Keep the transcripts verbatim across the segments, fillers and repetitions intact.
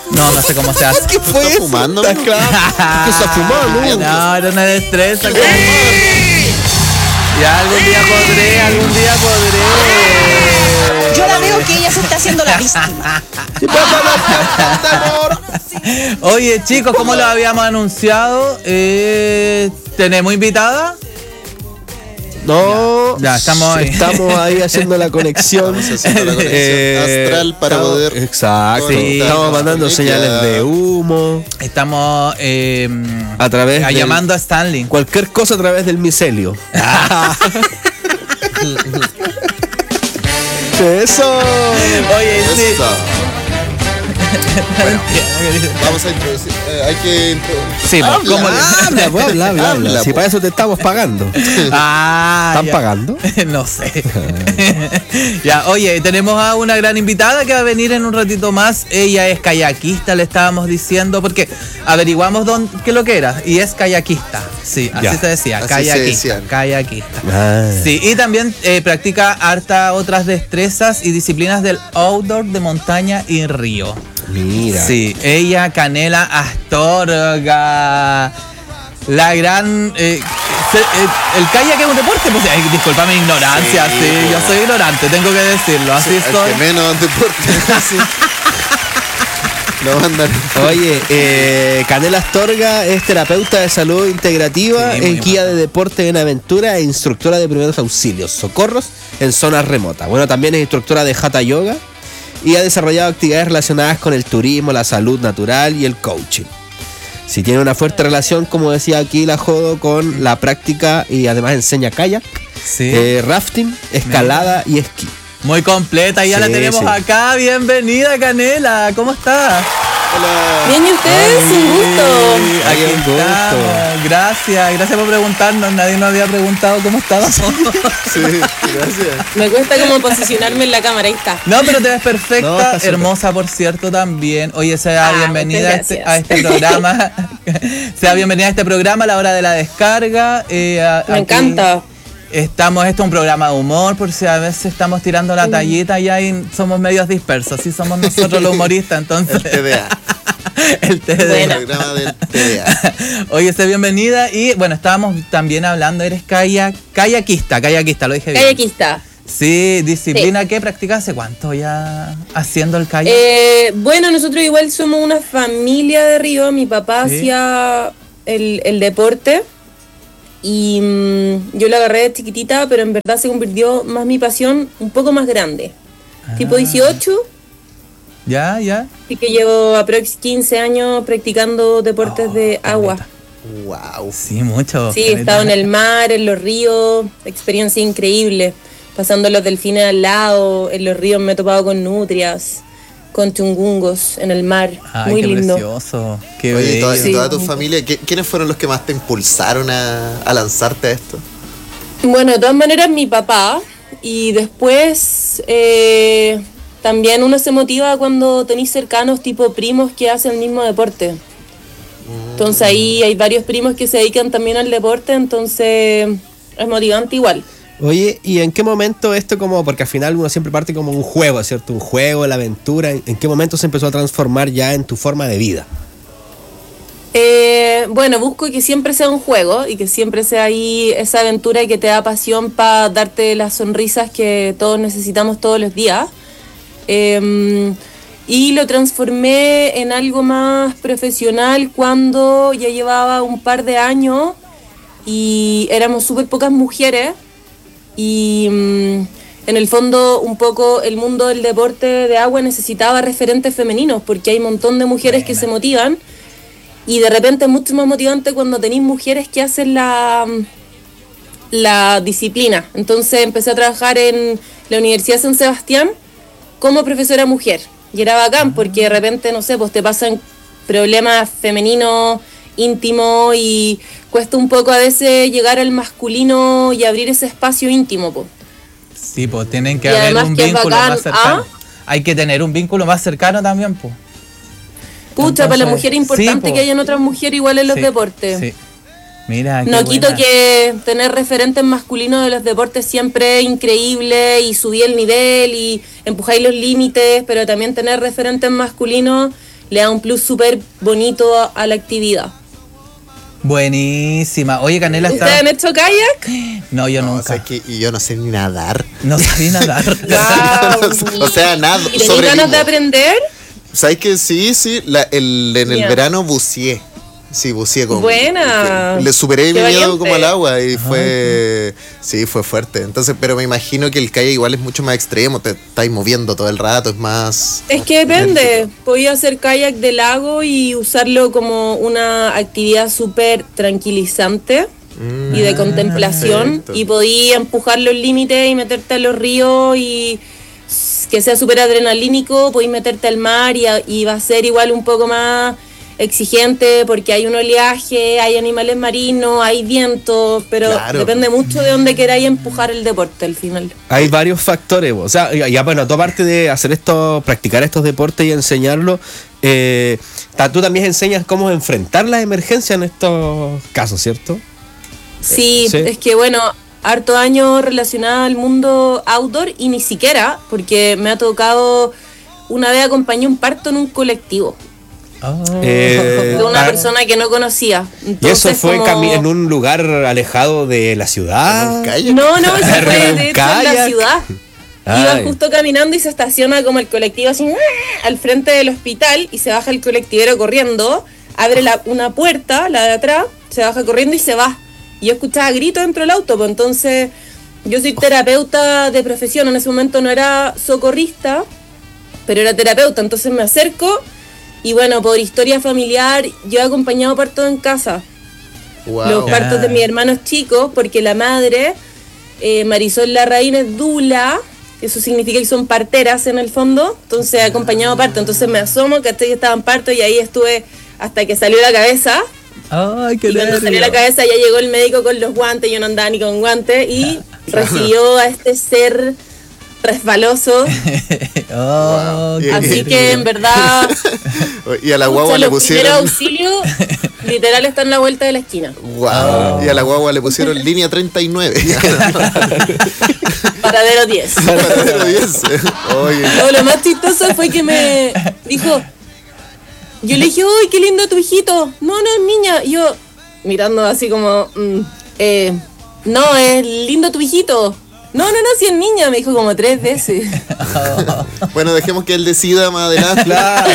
No, no sé cómo se hace. ¿Qué fue ¿Está eso? fumando? Está claro. ¿Qué está fumando? No, era una destreza. Ya algún día podré, algún día podré. Yo la veo que ella se está haciendo la víctima. Oye, chicos, como lo habíamos anunciado, eh, tenemos invitada. No, Ya, ya, estamos ahí. Estamos ahí haciendo la conexión. Estamos haciendo la conexión Eh, astral para estamos- poder. Exacto. Sí. Estamos mandando Oye, señales ya. de humo. Estamos eh, A través a del- llamando a Stanley. Cualquier cosa a través del micelio. Eso. Oye, sí. Eso. Bueno, vamos a introducir. eh, hay que introducir. Sí, pues, ¿cómo le- Habla, pues, habla, habla, habla. Habla, Si pues. para eso te estamos pagando. Ah, ¿Están ya. pagando? No sé. Ya, oye, tenemos a una gran invitada que va a venir en un ratito más. Ella es kayakista, le estábamos diciendo, porque averiguamos dónde, qué es lo que era. Y es kayakista. Sí, así Ya. se decía. Así se Kayakista. decía. Kayakista. Ah. Sí, y también eh, practica harta otras destrezas y disciplinas del outdoor de montaña y río. Mira. Sí, ella, Canela Astorga. La gran. Eh, se- eh, el kayak es un deporte, pues. Ay, disculpa mi ignorancia, sí, Sí, yo pues. soy ignorante, tengo que decirlo. Así El soy. que menos deporte. Sí. Lo mandan. Oye, eh, Canela Astorga es terapeuta de salud integrativa, Sí, muy es guía de deporte en aventura e instructora de primeros auxilios, socorros en zonas remotas. Bueno, también es instructora de Hatha Yoga y ha desarrollado actividades relacionadas con el turismo, la salud natural y el coaching. Si tiene una fuerte relación, como decía aquí la Jodo, con la práctica y además enseña kayak, Sí. eh, rafting, escalada y esquí. Muy completa, ya la Sí, tenemos sí. acá. Bienvenida, Canela. ¿Cómo estás? Hola. Bien, ¿y ustedes? Un gusto. Sí, aquí Ay, un gusto. estamos. Gracias, gracias por preguntarnos. Nadie nos había preguntado cómo estábamos. Sí, gracias. Me cuesta como posicionarme en la cámara, ahí está. No, pero te ves perfecta, No, está súper. hermosa por cierto también. Oye, sea Ah, bienvenida a muchas este, gracias. a este programa. Sea bienvenida a este programa a la hora de la descarga. Eh, a- Me aquí encanta. Estamos, esto es un programa de humor, por si a veces estamos tirando la tallita y ahí somos medios dispersos. Así somos nosotros los humoristas, entonces. El T D A. El T D A. Buena. El programa del T D A. Oye, sea bienvenida. Y bueno, estábamos también hablando, eres kayak, kayakista, kayakista, lo dije bien. Kayakista. Sí, disciplina que practicas hace cuánto ya haciendo el kayak. Eh, bueno, nosotros igual somos una familia de río. Mi papá Sí. hacía el, el deporte y mm, yo lo agarré de chiquitita, pero en verdad se convirtió más mi pasión un poco más grande. Tipo dieciocho, Ya, ya. así que llevo aproximadamente quince años practicando deportes Oh, de agua. caleta. Wow. Sí, mucho. Sí, he estado en el mar, en los ríos, experiencia increíble. Pasando los delfines al lado, en los ríos me he topado con nutrias, con chungungos en el mar. Ay, Muy qué lindo. precioso. Qué Oye, y toda, bello. y Sí. toda tu familia, ¿qui- ¿quiénes fueron los que más te impulsaron a, a lanzarte a esto? Bueno, de todas maneras mi papá y después eh, también uno se motiva cuando tenéis cercanos tipo primos que hacen el mismo deporte. Entonces ahí hay varios primos que se dedican también al deporte, entonces es motivante igual. Oye, ¿y en qué momento esto como, porque al final uno siempre parte como un juego, ¿cierto? Un juego, la aventura, ¿en qué momento se empezó a transformar ya en tu forma de vida? Eh, bueno, busco que siempre sea un juego y que siempre sea ahí esa aventura y que te da pasión para darte las sonrisas que todos necesitamos todos los días. Eh, y lo transformé en algo más profesional cuando ya llevaba un par de años y éramos súper pocas mujeres y mm, en el fondo un poco el mundo del deporte de agua necesitaba referentes femeninos porque hay un montón de mujeres que se motivan. Y de repente es mucho más motivante cuando tenéis mujeres que hacen la, la disciplina. Entonces empecé a trabajar en la Universidad de San Sebastián como profesora mujer. Y era bacán porque de repente, no sé, pues te pasan problemas femeninos, íntimos y cuesta un poco a veces llegar al masculino y abrir ese espacio íntimo, pues. Sí, pues tienen que Y haber además un que es vínculo bacán, más cercano. ¿ah? Hay que tener un vínculo más cercano también, pues. Pucha, para la Entonces, mujer es importante sí, po. que hayan otras mujeres igual en los Sí, deportes. Sí. Mira, qué No quito buena. que tener referentes masculinos de los deportes siempre es increíble y subir el nivel y empujáis los límites, pero también tener referentes masculinos le da un plus súper bonito a, a la actividad. Buenísima. Oye, Canela está. ¿Ustedes han hecho kayak? No, yo No, o nunca. sea, que, y yo no sé ni nadar. No sabía nadar. Wow. O sea, nado. ¿Y tenéis sobrevivo. ganas de aprender? ¿Sabes que sí, sí? La- el, en el Ya. verano buceé. Sí, buceé como. Buena. que Le superé mi Qué miedo valiente. como al agua y fue. Sí, fue fuerte. Entonces, pero me imagino que el kayak igual es mucho más extremo. Te estáis moviendo todo el rato, es más. Es que depende. Podía hacer kayak de lago y usarlo como una actividad súper tranquilizante Mm, y de contemplación. perfecto. Y podía empujar los límites y meterte a los ríos y s- que sea súper adrenalínico. Podéis meterte al mar y, a- y va a ser igual un poco más exigente porque hay un oleaje, hay animales marinos, hay viento, pero Claro. depende mucho de dónde queráis empujar el deporte al final. Hay varios factores, o sea, ya ya, bueno, tú aparte de hacer esto, practicar estos deportes y enseñarlo, eh, ta- tú también enseñas cómo enfrentar las emergencias en estos casos, ¿cierto? Sí, Sí. es que bueno, harto años relacionado al mundo outdoor y ni siquiera, porque me ha tocado, una vez acompañé un parto en un colectivo Oh. Eh, de una ah, persona que no conocía. ¿Y Entonces, eso fue como- cami- en un lugar alejado de la ¿En ciudad? un kayak? No, no, eso ¿En fue un de hecho en la kayak? ciudad. Ay. Iban justo caminando y se estaciona como el colectivo así al frente del hospital y se baja el colectivero corriendo, abre la, una puerta, la de atrás, se baja corriendo y se va. Y yo escuchaba gritos dentro del auto, pues entonces yo soy terapeuta de profesión, en ese momento no era socorrista, pero era terapeuta, entonces me acerco y bueno, por historia familiar yo he acompañado partos en casa. Wow. Los partos de mis hermanos chicos, porque la madre, eh, Marisol Larraín, es dula, eso significa que son parteras en el fondo, entonces he acompañado parto, entonces me asomo, que estaba en parto y ahí estuve hasta que salió la cabeza, Ay, qué y cuando salió la nervio. cabeza ya llegó el médico con los guantes, yo no andaba ni con guantes, y recibió a este ser resbaloso, Oh, Wow. qué así nervio. que en verdad, Y a la pucha, guagua le los primeros pusieron. auxilios literal están en la vuelta de la esquina. Wow. Y a la guagua le pusieron línea treinta y nueve. Paradero diez. Paradero diez. Oye. No, lo más chistoso fue que me dijo, yo le dije, uy, qué lindo tu hijito. No, no, es niña. Y yo, mirando así como, mm, eh, no, es lindo tu hijito. No, no, no, si es niña, me dijo como tres veces. Bueno, dejemos que él decida más adelante. Claro.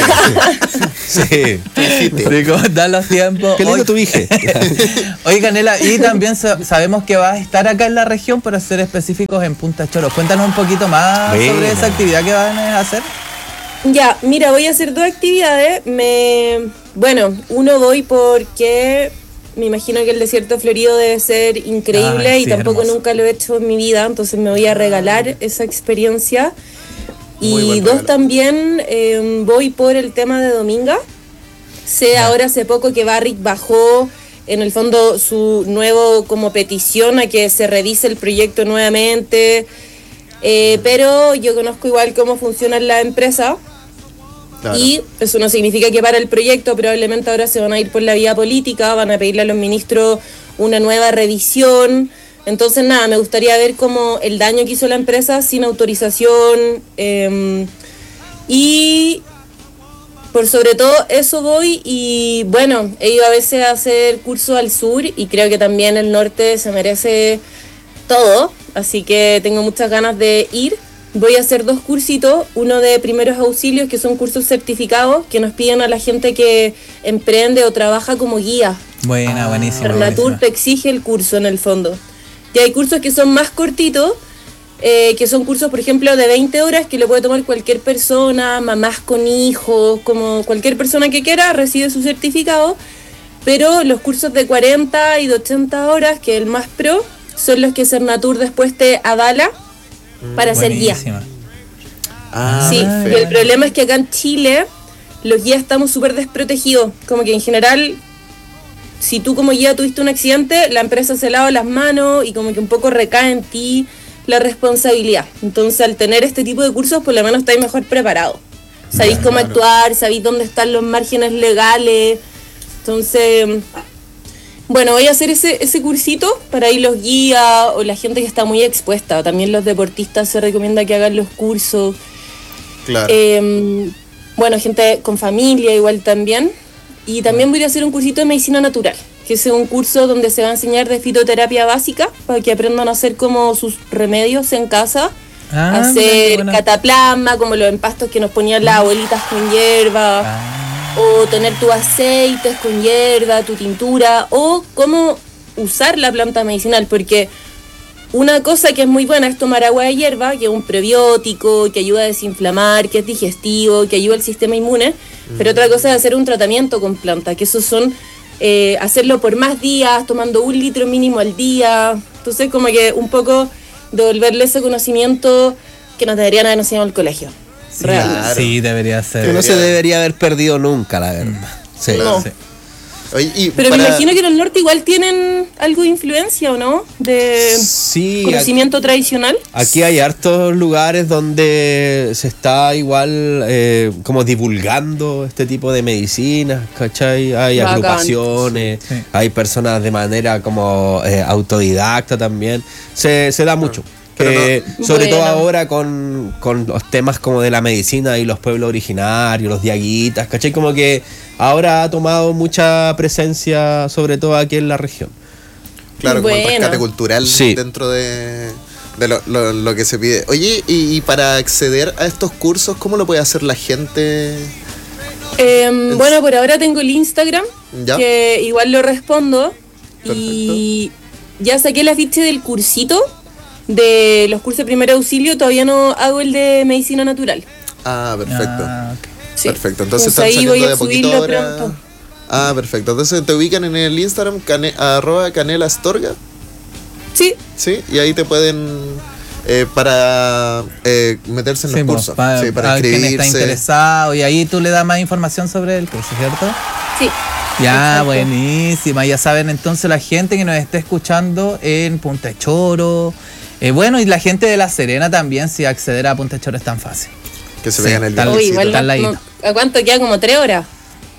Sí. Rico, da los tiempos. Qué lindo Oye- tu hija. Oye, Canela, y también sa- sabemos que vas a estar acá en la región, para ser específicos en Punta Choros. Cuéntanos un poquito más Buena. sobre esa actividad que van a hacer. Ya, mira, voy a hacer dos actividades. Me, bueno, uno voy porque me imagino que el desierto florido debe ser increíble Ay, y sí, tampoco hermoso. nunca lo he hecho en mi vida, entonces me voy a regalar esa experiencia. Muy Y buen dos, regalo. también eh, voy por el tema de Dominga. Sé ahora hace poco que Barrick bajó en el fondo su nuevo como petición a que se revise el proyecto nuevamente, eh, pero yo conozco igual cómo funciona la empresa. Claro. Y eso no significa que para el proyecto, probablemente ahora se van a ir por la vía política, van a pedirle a los ministros una nueva revisión. Entonces, nada, me gustaría ver cómo el daño que hizo la empresa sin autorización. eh, y por sobre todo eso voy. Y bueno, he ido a veces a hacer cursos al sur y creo que también el norte se merece todo. Así que tengo muchas ganas de ir. Voy a hacer dos cursitos, uno de primeros auxilios, que son cursos certificados que nos piden a la gente que emprende o trabaja como guía. Buena, buenísima. Cernatur buenísima. te exige el curso en el fondo. Y hay cursos que son más cortitos, eh, que son cursos, por ejemplo, de veinte horas que lo puede tomar cualquier persona, mamás con hijos, como cualquier persona que quiera, recibe su certificado. Pero los cursos de cuarenta y de ochenta horas, que es el más pro, son los que Cernatur después te avala para ser guía. Buenísima. Ah, Sí, y perfecto. el problema es que acá en Chile los guías estamos súper desprotegidos. Como que en general, si tú como guía tuviste un accidente, la empresa se lava las manos y como que un poco recae en ti la responsabilidad. Entonces, al tener este tipo de cursos, por lo menos estáis mejor preparados. Sabéis cómo Claro. actuar, sabéis dónde están los márgenes legales. Entonces, bueno, voy a hacer ese, ese cursito para ir los guías o la gente que está muy expuesta. También los deportistas se recomienda que hagan los cursos. Claro. Eh, bueno, gente con familia igual también. Y también voy a hacer un cursito de medicina natural, que es un curso donde se va a enseñar de fitoterapia básica para que aprendan a hacer como sus remedios en casa, Ah, hacer buena. cataplasma, como los empastos que nos ponían las abuelitas con hierba, Ah, o tener tus aceites con hierba, tu tintura, o cómo usar la planta medicinal, porque una cosa que es muy buena es tomar agua de hierba, que es un prebiótico, que ayuda a desinflamar, que es digestivo, que ayuda al sistema inmune, pero otra cosa es hacer un tratamiento con planta, que esos son eh, hacerlo por más días, tomando un litro mínimo al día. Entonces como que un poco devolverle ese conocimiento que nos deberían haber enseñado en el colegio. sí, Real. Claro. sí, debería ser. Que no se debería haber perdido nunca, la verdad. Sí. No. Sí. Oye, y Pero para- me imagino que en el norte igual tienen algo de influencia, ¿o no? De Sí, conocimiento tradicional. aquí hay hartos lugares donde se está igual eh, como divulgando este tipo de medicinas, ¿cachai? Hay Bacán. agrupaciones, Sí. hay personas de manera como eh, autodidacta también. Se, se da mucho. Pero Que, sobre Bueno. todo ahora con, con los temas como de la medicina y los pueblos originarios, los diaguitas, ¿cachai? Como que ahora ha tomado mucha presencia, sobre todo aquí en la región. Claro, como el Bueno. rescate cultural Sí. dentro de, de lo, lo- lo que se pide. Oye, y, y para acceder a estos cursos, ¿cómo lo puede hacer la gente? Eh, bueno, por ahora tengo el Instagram, Ya. que igual lo respondo. Y ya saqué la ficha del cursito de los cursos de primer auxilio, todavía no hago el de medicina natural. Ah, perfecto. Ah, ok. Sí. Perfecto. Entonces están ahí saliendo voy a de a poquito subirlo ahora. pronto. Ah, perfecto. Entonces te ubican en el Instagram, cane, arroba canela astorga, Sí, ¿sí? Y ahí te pueden, eh, para eh, meterse en los Sí, pues, cursos. para, sí, para para quien está inscribirse. interesado y ahí tú le das más información sobre el curso, ¿cierto? sí. Ya, Exacto. buenísima. Ya saben entonces la gente que nos esté escuchando en Punta Choro. Eh, bueno, y la gente de La Serena también, si acceder a Punta Choro es tan fácil. Que se Sí, vean el tal- Uy, viajecito. igual está al no- ladito. no- ¿a cuánto queda? ¿Como tres horas?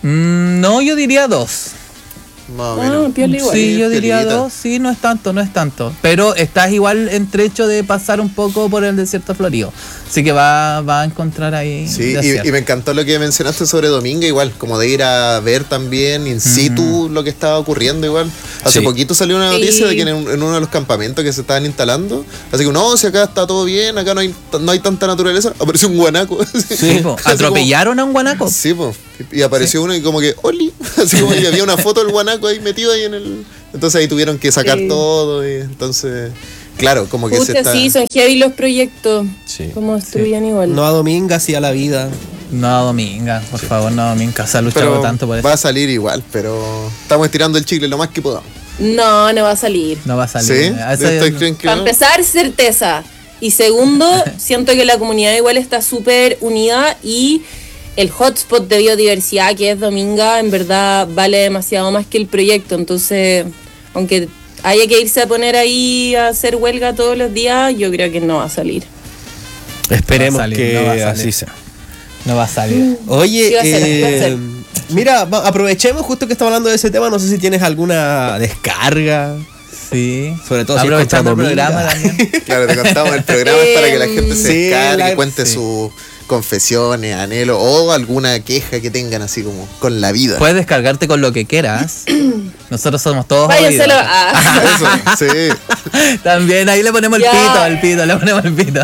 Mm, no, yo diría dos. Más o Ah, menos. piola igual. Sí, yo diría piolita. dos, sí, no es tanto, no es tanto. Pero estás igual en trecho de pasar un poco por el desierto florido. Así que va, va a encontrar ahí. Sí, desierto. y, y me encantó lo que mencionaste sobre Dominga, igual, como de ir a ver también in situ lo que estaba ocurriendo, igual. Hace Sí. poquito salió una Sí. noticia de que en, un- en uno de los campamentos que se estaban instalando, así que no, si acá está todo bien, acá no hay, no hay tanta naturaleza, apareció un guanaco. Sí, po, Así como- atropellaron a un guanaco. Sí, pues. Y apareció uno y como que, ¡oli! Así como que había una foto del guanaco ahí metido ahí en el. Entonces ahí tuvieron que sacar Sí. todo y entonces. Claro, como que se Pucha, está. sí, son heavy los proyectos. Sí. Como destruyen igual. No a Dominga, sí a la vida. No, Dominga, por favor, no, Dominga. Se ha luchado pero tanto por eso. va a salir igual, pero estamos estirando el chicle lo más que podamos. No, no va a salir. No va a salir. ¿Sí? A ese- ¿Ustedes creen que Para no? empezar, certeza. Y segundo, siento que la comunidad igual está súper unida y el hotspot de biodiversidad que es Dominga, en verdad vale demasiado más que el proyecto. Entonces, aunque haya que irse a poner ahí a hacer huelga todos los días, yo creo que no va a salir. Esperemos No va a salir, que no va a salir. así sea. No va a salir. Oye, Sí va a ser, eh, va a ser. mira, va- aprovechemos justo que estamos hablando de ese tema. No sé si tienes alguna descarga. Sí. Sobre todo si es aprovechando el contra programa Dominga. también. Claro, te contamos el programa es para que la gente se Sí, descargue, la- cuente sí. sus confesiones, anhelos o alguna queja que tengan así como con la vida. Puedes descargarte con lo que quieras. Nosotros somos todos Váyanselo oídos. a... Eso, sí. También ahí le ponemos el Ya. pito, el pito, le ponemos el pito.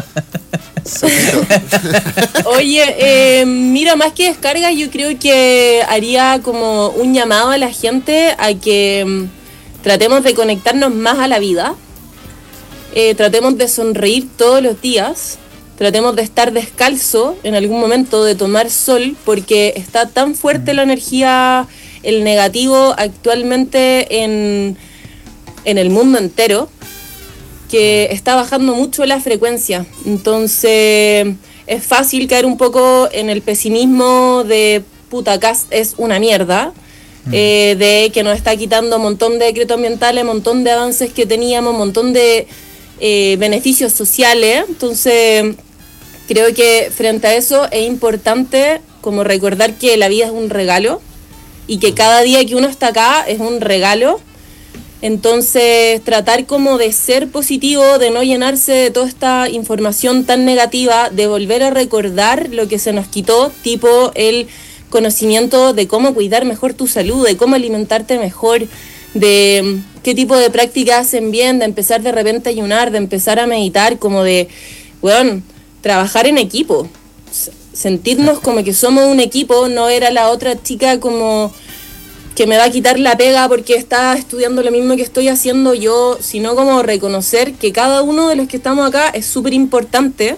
Oye, eh, mira, más que descarga, yo creo que haría como un llamado a la gente a que mm, tratemos de conectarnos más a la vida, eh, tratemos de sonreír todos los días, tratemos de estar descalzo en algún momento, de tomar sol, porque está tan fuerte la energía, el negativo actualmente en, en el mundo entero, que está bajando mucho la frecuencia. Entonces es fácil caer un poco en el pesimismo de puta, acá es una mierda, eh, de que nos está quitando un montón de decretos ambientales, un montón de avances que teníamos, un montón de eh, beneficios sociales. Entonces creo que frente a eso es importante como recordar que la vida es un regalo y que cada día que uno está acá es un regalo. Entonces, tratar como de ser positivo, de no llenarse de toda esta información tan negativa, de volver a recordar lo que se nos quitó, tipo el conocimiento de cómo cuidar mejor tu salud, de cómo alimentarte mejor, de qué tipo de prácticas hacen bien, de empezar de repente a ayunar, de empezar a meditar, como de, bueno, trabajar en equipo, sentirnos como que somos un equipo, no era la otra chica como que me va a quitar la pega porque está estudiando lo mismo que estoy haciendo yo, sino como reconocer que cada uno de los que estamos acá es súper importante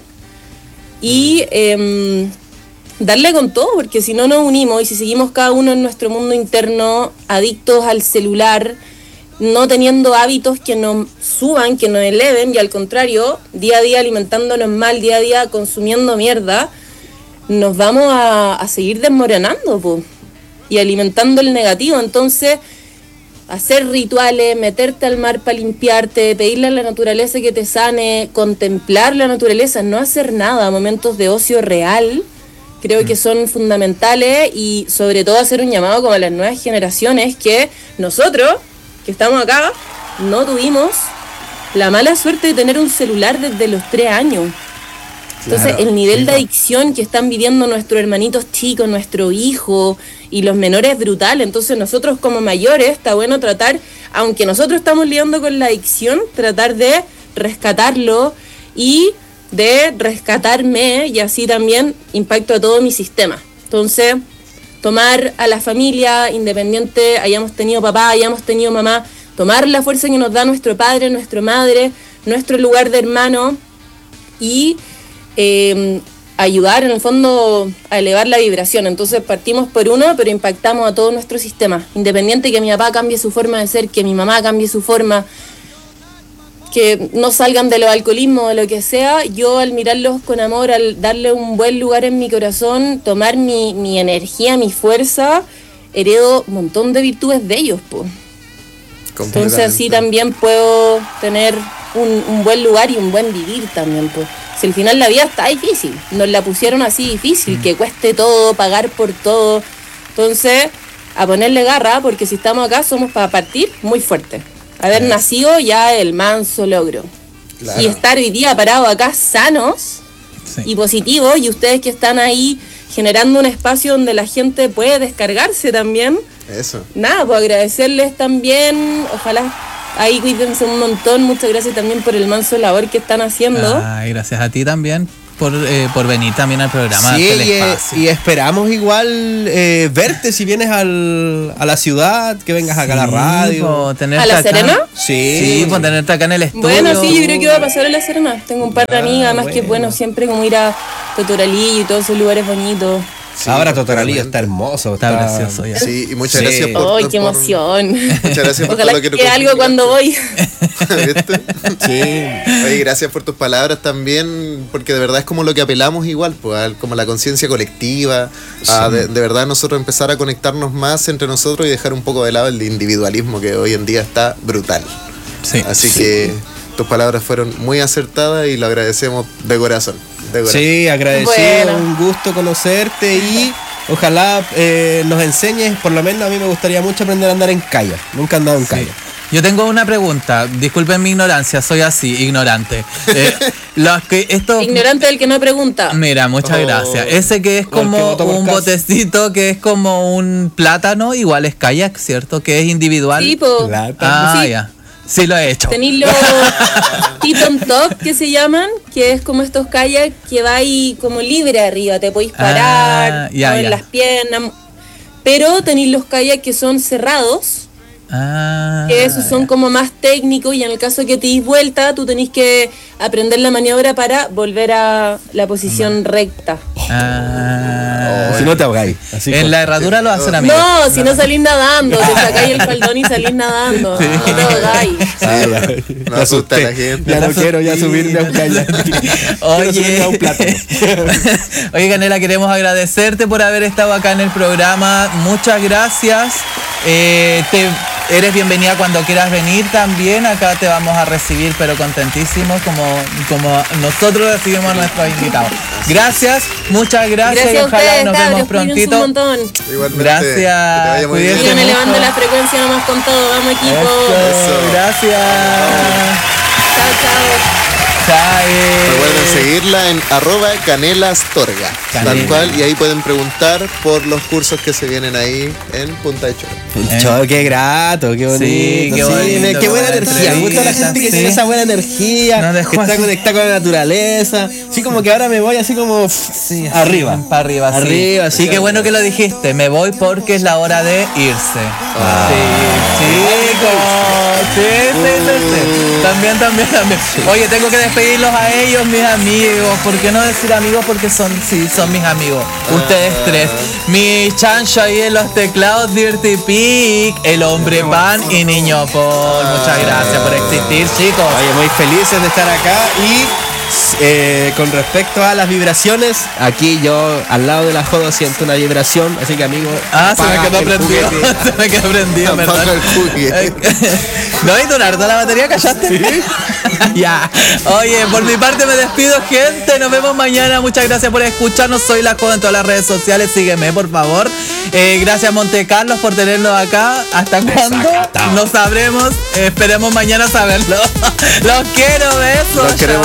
y eh, darle con todo, porque si no nos unimos y si seguimos cada uno en nuestro mundo interno, adictos al celular, no teniendo hábitos que nos suban, que nos eleven, y al contrario, día a día alimentándonos mal, día a día consumiendo mierda, nos vamos a, a seguir desmoronando, po, y alimentando el negativo. Entonces, hacer rituales, meterte al mar para limpiarte, pedirle a la naturaleza que te sane, contemplar la naturaleza, no hacer nada, momentos de ocio real, creo que son fundamentales, y sobre todo hacer un llamado como a las nuevas generaciones, que nosotros, que estamos acá, no tuvimos la mala suerte de tener un celular desde los tres años. Entonces, claro, el nivel sí, de adicción que están viviendo nuestros hermanitos chicos, nuestro hijo y los menores es brutal. Entonces, nosotros como mayores está bueno tratar, aunque nosotros estamos lidiando con la adicción, tratar de rescatarlo y de rescatarme, y así también impacto a todo mi sistema. Entonces, tomar a la familia, independiente, hayamos tenido papá, hayamos tenido mamá, tomar la fuerza que nos da nuestro padre, nuestra madre, nuestro lugar de hermano, y Eh, ayudar en el fondo a elevar la vibración. Entonces partimos por uno, pero impactamos a todo nuestro sistema, independiente que mi papá cambie su forma de ser, que mi mamá cambie su forma, que no salgan de los alcoholismos, de lo que sea. Yo, al mirarlos con amor, al darle un buen lugar en mi corazón, tomar mi, mi energía, mi fuerza, heredo un montón de virtudes de ellos, po. Entonces así también puedo tener un, un buen lugar y un buen vivir también, pues. Si al final la vida está difícil, nos la pusieron así difícil, que cueste todo, pagar por todo. Entonces, a ponerle garra, porque si estamos acá somos para partir muy fuerte. Haber claro. nacido ya el manso logro. Claro. Y estar hoy día parados acá sanos sí. y positivos, y ustedes que están ahí generando un espacio donde la gente puede descargarse también. Eso. Nada, pues agradecerles también, ojalá ahí cuídense un montón, muchas gracias también por el manso labor que están haciendo. Ay, gracias a ti también por, eh, por venir también al programa. Sí, y, y esperamos igual eh, verte si vienes al, a la ciudad, que vengas acá sí, a la radio. ¿A La Serena? Acá. Sí, sí, por tenerte acá en el estudio. Bueno, sí, yo creo que va a pasar a La Serena. Tengo un par de amigas, además bueno. que bueno, siempre como ir a Totoralillo y todos esos lugares bonitos. Sí, ahora Totoralillo está hermoso, está, está precioso ya. Sí, y muchas sí. gracias por... ¡Ay, qué emoción! Muchas gracias por Ojalá todo lo que que algo cuando voy. ¿Viste? Sí. Oye, gracias por tus palabras también, porque de verdad es como lo que apelamos igual, pues, como la conciencia colectiva, sí. a de, de verdad nosotros empezar a conectarnos más entre nosotros y dejar un poco de lado el individualismo que hoy en día está brutal. Sí. Así sí. que tus palabras fueron muy acertadas y lo agradecemos de corazón. Sí, agradecido, bueno. un gusto conocerte y ojalá eh, nos enseñes, por lo menos a mí me gustaría mucho aprender a andar en kayak, nunca he andado en sí. kayak. Yo tengo una pregunta, disculpen mi ignorancia, soy así, ignorante. Eh, los que esto... Ignorante del que no pregunta. Mira, muchas oh. gracias. Ese que es como que un caso. botecito, que es como un plátano, igual es kayak, ¿cierto? Que es individual. Sí, po. Ah, sí. ya. Sí, lo he hecho. Tenéis los Titon Top que se llaman, que es como estos kayaks que va ahí como libre arriba, te podéis parar, ah, ya, mover ya. las piernas. Pero tenéis los kayaks que son cerrados, ah, que esos son como más técnicos, y en el caso de que te dis vuelta, tú tenés que aprender la maniobra para volver a la posición ah. recta. Ah, oh, si no te ahogáis. En con... la herradura lo hacen a mí. No, si no salís nadando, te sacáis el faldón y salís nadando. Sí. No te ahogáis. Sí, no, no asusta a la gente. Ya no quiero ya subirme a un kayak. Oye, a un plátano. Oye, Canela, queremos agradecerte por haber estado acá en el programa. Muchas gracias. Eh, te, eres bienvenida cuando quieras venir también. Acá te vamos a recibir, pero contentísimos, como, como nosotros recibimos a nuestros invitados. Gracias, muchas gracias, Gracias y a ojalá ustedes, nos cabros, vemos cuídense un prontito. montón. Igualmente. Gracias. Que te vaya muy bien. Cuídense Síganme mucho. elevando la frecuencia nomás con todo. Vamos, equipo. Eso, Eso. gracias. Chao, chao. Chao. Recuerden seguirla en arroba canelastorga, Canela. tal cual, y ahí pueden preguntar por los cursos que se vienen ahí en Punta de Choro. Chao, qué grato, qué bonito. Sí, qué bonito, me- qué buena qué buena energía. Me gusta la entrevista, gente que sí. tiene esa buena energía, No que dejó está así. conectada con la naturaleza. Así como que ahora me voy así como Sí, arriba. Para arriba, sí. Arriba, sí. sí. Qué bueno que lo dijiste. Me voy porque es la hora de irse. Ah. Sí, chicos. Sí, sí, sí, sí. También, también, también. Oye, tengo que despedirlos a ellos, mis amigos. ¿Por qué no decir amigos? Porque son, sí, son mis amigos. Ustedes tres. Mi chancho ahí en los teclados, Dirty Pig, el hombre pan y Niño Paul. Muchas gracias por existir, chicos. Oye, muy felices de estar acá y eh, con respecto a las vibraciones, aquí yo al lado de la joda siento una vibración, así que amigo, Ah, se me apaga quedó el prendido. juguete. Se me quedó prendido, Apaga ¿verdad? el juguete. ¿No? ¿Y Donardo la batería callaste? Ya. Oye, por mi parte me despido, gente. Nos vemos mañana. Muchas gracias por escucharnos. Soy La Joda en todas las redes sociales. Sígueme, por favor. Eh, gracias, Monte Carlos, por tenernos acá. ¿Hasta cuándo? Desacatado. No sabremos. Eh, esperemos mañana saberlo. Los quiero, besos. Los queremos.